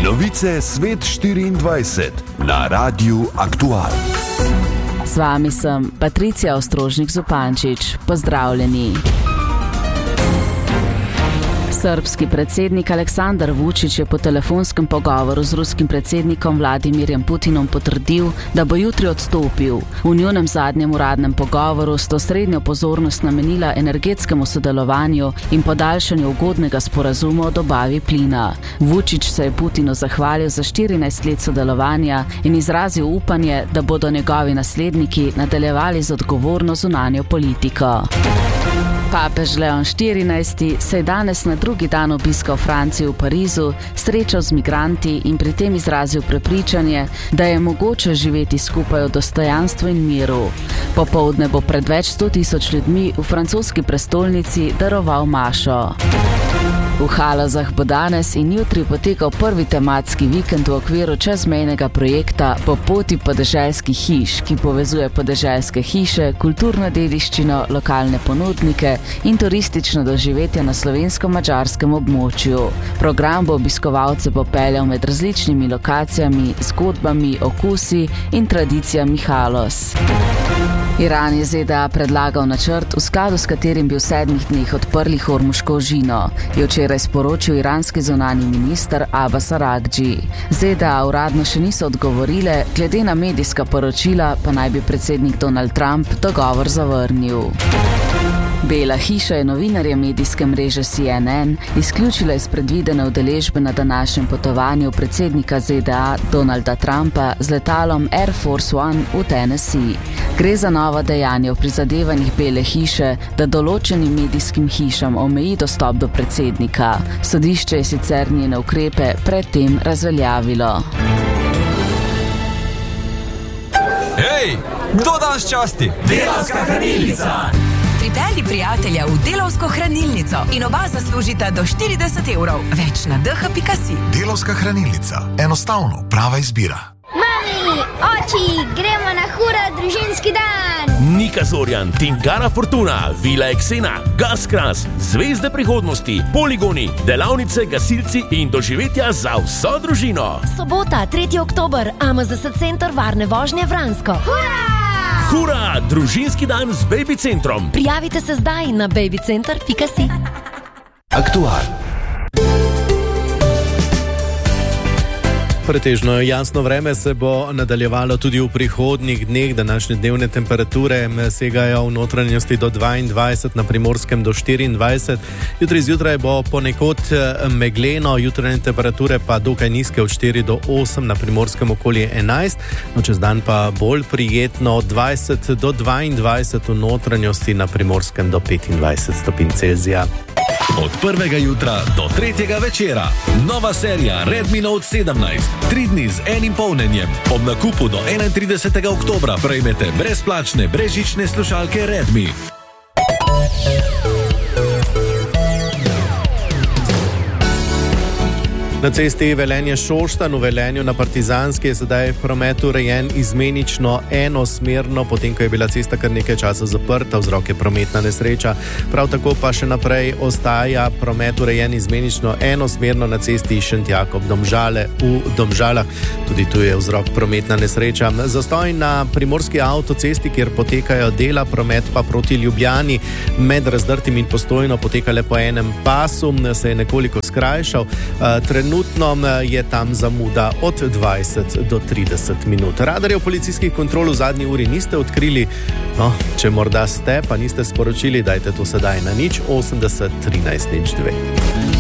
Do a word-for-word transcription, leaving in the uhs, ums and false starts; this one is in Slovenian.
Novice Svet štiriindvajset na Radiu Aktual. S vami sem Patricija Ostrožnik-Zupančič. Pozdravljeni. Srbski predsednik Aleksandar Vučić je po telefonskem pogovoru z ruskim predsednikom Vladimirjem Putinom potrdil, da bo jutri odstopil. V njunem zadnjem uradnem pogovoru sta srednjo pozornost namenila energetskemu sodelovanju in podaljšanju ugodnega sporazuma o dobavi plina. Vučić se je Putinu zahvalil za štirinajst let sodelovanja in izrazil upanje, da bodo njegovi nasledniki nadaljevali z odgovorno zunanjo politiko. Papež Leon štirinajsti se je danes na drugi dan obiska v Franciji v Parizu srečal z migranti in pri tem izrazil prepričanje, da je mogoče živeti skupaj v dostojanstvu in miru. Popoldne bo pred več sto tisoč ljudmi v francoski prestolnici daroval mašo. V Halozah bo danes in jutri potekal prvi tematski vikend v okviru čezmejnega projekta Po poti podeželskih hiš, ki povezuje podeželske hiše, kulturno dediščino, lokalne ponudnike in turistično doživetje na slovensko-madžarskem območju. Program bo obiskovalce popeljal med različnimi lokacijami, zgodbami, okusi in tradicijami Haloz. Iran je Z D A predlagal načrt, v skladu s katerim bi v sedmih dneh odprli Hormuško ožino, je včeraj sporočil iranski zunanji minister Abbas Aragdži. Z D A uradno še niso odgovorile, glede na medijska poročila pa naj bi predsednik Donald Trump dogovor zavrnil. Bela hiša je novinarje medijske mreže C N N izključila iz predvidene udeležbe na današnjem potovanju predsednika Z D A Donalda Trumpa z letalom Air Force One v Tennessee. Gre za novo dejanje v prizadevanjih Bele hiše, da določenim medijskim hišam omeji dostop do predsednika. Sodišče je sicer njene ukrepe predtem razveljavilo. Hej, kdo danes časti? Delavska hranilnica! Pripelji prijatelja v Delavsko hranilnico in oba zaslužita do štirideset evrov. Več na d h pika si. Delavska hranilnica. Enostavno, prava izbira. Mami, oči, gremo na hura družinski dan! Nika Zorjan, Tingara Fortuna, Vila Eksena, Gaskras, Zvezde prihodnosti, Poligoni, delavnice, gasilci in doživetja za vso družino. Sobota, tretji oktober, A M Z S center varne vožnje Vransko. Hura! Hura, družinski dan z Baby centrom. Prijavite se zdaj na baby center pika si. Aktual. Pretežno jasno vreme se bo nadaljevalo tudi v prihodnjih dneh. Današnje dnevne temperature segajo v notranjosti do dvaindvajset, na Primorskem do štiriindvajset. Jutri zjutraj bo ponekod megleno, jutranje temperature pa dokaj nizke od štiri do osem, na Primorskem okoli enajst. No, čez dan pa bolj prijetno od dvajset do dvaindvajset, v notranjosti na Primorskem do petindvajset stopinj Celzija. Od prvega jutra do tretjega večera. Nova serija Redmi Note sedemnajst. Tri dni z enim polnjenjem. Ob nakupu do enaintridesetega oktobra prejmete brezplačne brezžične slušalke Redmi. Na cesti Velenje-Šoštanj v Velenju na Partizanski je sedaj promet urejen izmenično enosmerno, potem ko je bila cesta kar nekaj časa zaprta, vzrok je prometna nesreča. Prav tako pa še naprej ostaja promet urejen izmenično enosmerno na cesti Šentjakob-Domžale v Domžalah. Tudi tu je vzrok prometna nesreča. Zastoj na primorski avtocesti, kjer potekajo dela, promet pa proti Ljubljani med Razdrtim in Postojno poteka le po enem pasu, se je nekoliko skrajšal. Trenutno je tam zamuda od dvajset do trideset minut. Radarjev policijskih kontrol v zadnji uri niste odkrili, no, če morda ste, pa niste sporočili, dajte to sedaj na nič osemdeset trinajst nič dve.